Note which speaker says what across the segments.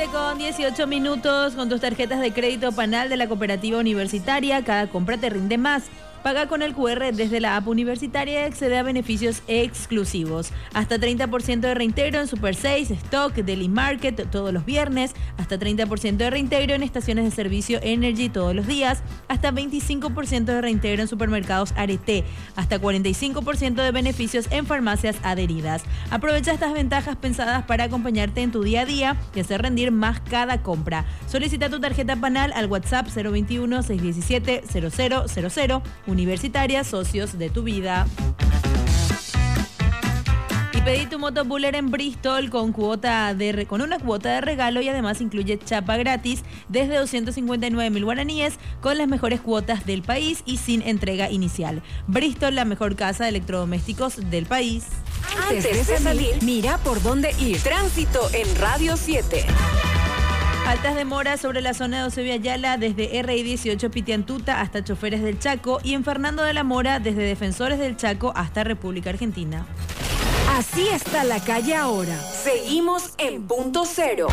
Speaker 1: Con 18 minutos, con tus tarjetas de crédito Panal de la Cooperativa Universitaria, cada compra te rinde más. Paga con el QR desde la app universitaria y accede a beneficios exclusivos. Hasta 30% de reintegro en Super 6, Stock, Deli Market todos los viernes. Hasta 30% de reintegro en estaciones de servicio Energy todos los días. Hasta 25% de reintegro en supermercados Arete. Hasta 45% de beneficios en farmacias adheridas. Aprovecha estas ventajas pensadas para acompañarte en tu día a día y hacer rendir más cada compra. Solicita tu tarjeta Panal al WhatsApp 021-617-0000. Universitaria, socios de tu vida. Y pedí tu moto Buller en Bristol con una cuota de regalo y además incluye chapa gratis desde 259.000 guaraníes con las mejores cuotas del país y sin entrega inicial. Bristol, la mejor casa de electrodomésticos del país.
Speaker 2: Antes de salir, mira por dónde ir. Tránsito en Radio 7.
Speaker 1: Altas demoras sobre la zona de Eusebio Ayala desde RI 18 Pitiantuta hasta Choferes del Chaco y en Fernando de la Mora desde Defensores del Chaco hasta República Argentina.
Speaker 2: Así está la calle ahora. Seguimos en punto cero.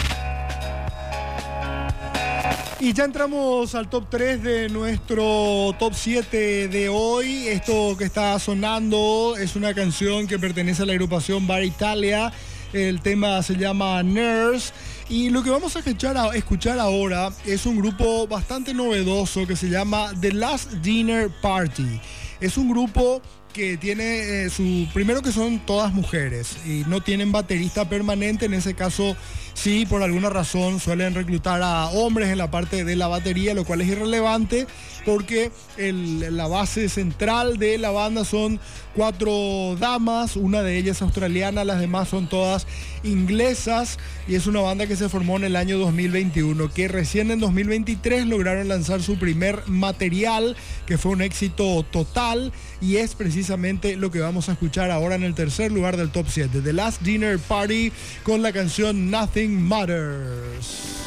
Speaker 3: Y ya entramos al top 3 de nuestro top 7 de hoy. Esto que está sonando es una canción que pertenece a la agrupación Bar Italia. El tema se llama Nurse. Y lo que vamos a escuchar ahora es un grupo bastante novedoso que se llama The Last Dinner Party. Es un grupo que tiene primero que son todas mujeres y no tienen baterista permanente. En ese caso, sí, por alguna razón suelen reclutar a hombres en la parte de la batería, lo cual es irrelevante porque la base central de la banda son 4 damas, una de ellas australiana, las demás son todas inglesas, y es una banda que se formó en el año 2021, que recién en 2023 lograron lanzar su primer material, que fue un éxito total, y es precisamente lo que vamos a escuchar ahora en el tercer lugar del top 7, The Last Dinner Party, con la canción Nothing Matters.